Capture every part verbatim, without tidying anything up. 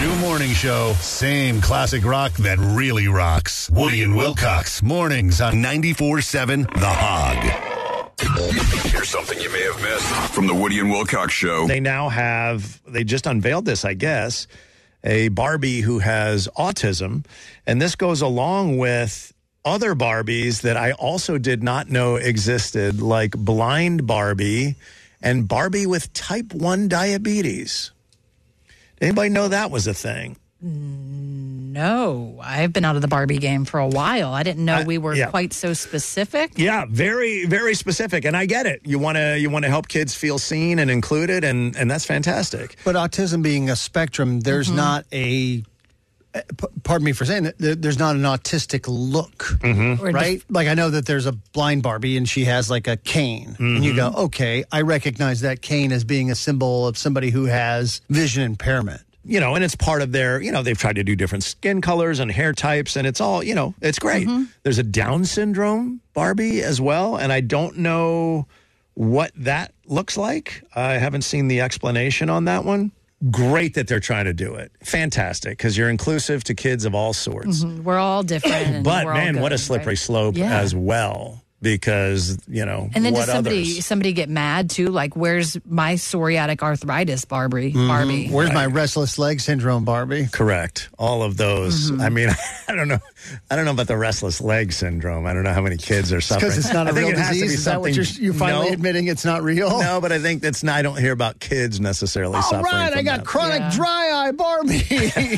New morning show, same classic rock that really rocks. Woody and Wilcox, mornings on ninety-four seven The Hog. Here's something you may have missed from the Woody and Wilcox Show. They now have, they just unveiled this, I guess, a Barbie who has autism. And this goes along with other Barbies that I also did not know existed, like Blind Barbie and Barbie with type one diabetes. Anybody know that was a thing? No, I've been out of the Barbie game for a while. I didn't know we were uh, yeah. quite so specific. Yeah, very, very specific. And I get it. You want to you want to help kids feel seen and included, and, and that's fantastic. But autism being a spectrum, there's mm-hmm. not a, pardon me for saying that, there's not an autistic look, mm-hmm. right? Def- like I know that there's a blind Barbie and she has like a cane. Mm-hmm. And you go, okay, I recognize that cane as being a symbol of somebody who has vision impairment. You know, and it's part of their, you know, they've tried to do different skin colors and hair types, and it's all, you know, it's great. Mm-hmm. There's a Down syndrome Barbie as well, and I don't know what that looks like. I haven't seen the explanation on that one. Great that they're trying to do it. Fantastic, because you're inclusive to kids of all sorts. Mm-hmm. We're all different. And but, we're man, all good, what a slippery right? slope yeah. as well. Because, you know, and then what does somebody others? somebody get mad too? Like, where's my psoriatic arthritis, Barbie? Mm-hmm. Barbie. Where's right. my restless leg syndrome, Barbie? Correct. All of those. Mm-hmm. I mean, I don't know. I don't know about the restless leg syndrome. I don't know how many kids are suffering. Because it's not a I think real it has disease. to be Is that what something- you're, you're finally no, admitting it's not real? No, but I think that's not. I don't hear about kids necessarily All suffering. right, from I got that. chronic Yeah. dry eye, Barbie.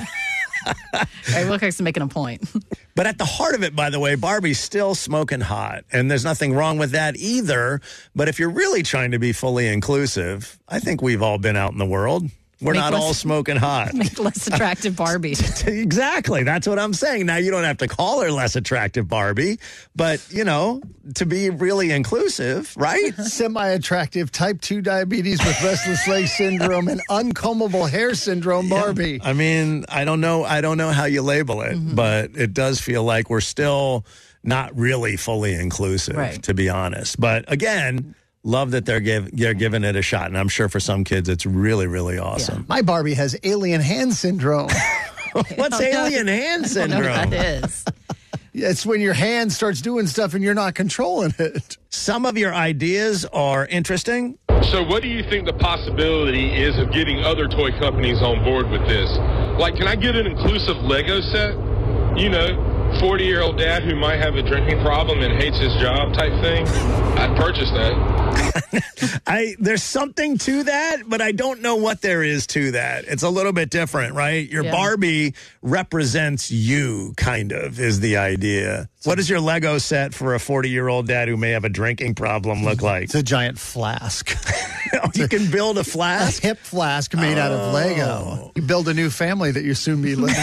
Hey, Wilcox is making a point. But at the heart of it, by the way, Barbie's still smoking hot. And there's nothing wrong with that either. But if you're really trying to be fully inclusive, I think we've all been out in the world. We're Make not less- all smoking hot. Make less attractive Barbie. Exactly. That's what I'm saying. Now, you don't have to call her less attractive Barbie, but, you know, to be really inclusive, right? Semi-attractive type two diabetes with restless leg syndrome and uncombable hair syndrome, Barbie. Yeah. I mean, I don't know. I don't know how you label it, mm-hmm. but it does feel like we're still not really fully inclusive, right. to be honest. But again, love that they're, give, they're giving it a shot. And I'm sure for some kids, it's really, really awesome. Yeah. My Barbie has alien hand syndrome. What's alien hand syndrome? I don't know what that is. It's when your hand starts doing stuff and you're not controlling it. Some of your ideas are interesting. So what do you think the possibility is of getting other toy companies on board with this? Like, can I get an inclusive Lego set? You know, forty-year-old dad who might have a drinking problem and hates his job type thing? I'd purchase that. I there's something to that, but I don't know what there is to that. It's a little bit different, right? Your yeah. Barbie represents you, kind of, is the idea. What does your Lego set for a forty-year-old dad who may have a drinking problem look like? It's a giant flask. You can build a flask? A hip flask made oh. out of Lego. You build a new family that you soon be living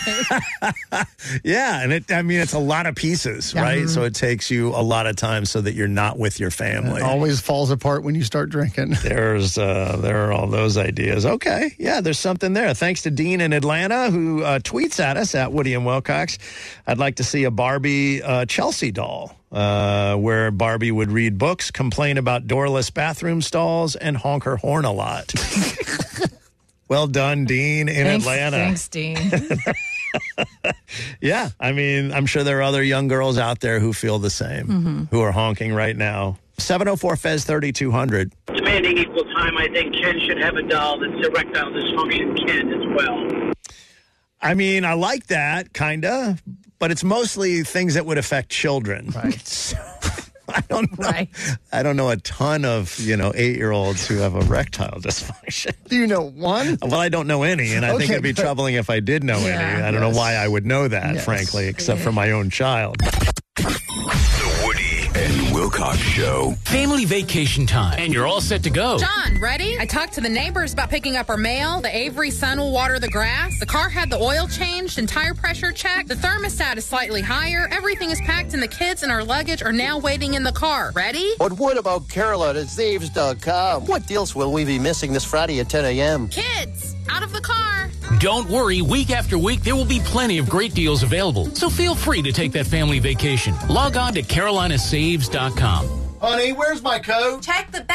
with. Yeah, and it, I mean, it's a lot of pieces, yeah. right? So it takes you a lot of time so that you're not with your family. It always falls apart when you start drinking. There's, uh, there are all those ideas. Okay, yeah, there's something there. Thanks to Dean in Atlanta, who uh, tweets at us, at Woody and Wilcox. I'd like to see a Barbie uh, Chelsea doll, uh, where Barbie would read books, complain about doorless bathroom stalls, and honk her horn a lot. Well done, Dean in thanks, Atlanta. Thanks, Dean. Yeah, I mean, I'm sure there are other young girls out there who feel the same, mm-hmm. who are honking right now. seven oh four Fez thirty-two hundred. Demanding equal time, I think Ken should have a doll that's erectile dysfunction Ken as well. I mean, I like that, kind of, but it's mostly things that would affect children. Right. So, I don't know. Right. I don't know a ton of, you know, eight-year-olds who have erectile dysfunction. Do you know one? Well, I don't know any, and I Okay, think it'd be but- troubling if I did know Yeah. any. I don't Yes. know why I would know that, Yes. frankly, except Yeah. for my own child. The Woody and Wilcox Show. Family vacation time, and you're all set to go. John, ready? I talked to the neighbors about picking up our mail. The Avery son will water the grass. The car had the oil changed and tire pressure checked. The thermostat is slightly higher. Everything is packed, and the kids and our luggage are now waiting in the car. Ready? But what about Caroline at Zaves dot com? What deals will we be missing this Friday at ten a.m.? Kids, out of the car. Don't worry, week after week, there will be plenty of great deals available. So feel free to take that family vacation. Log on to Carolina Saves dot com. Honey, where's my coat? Check the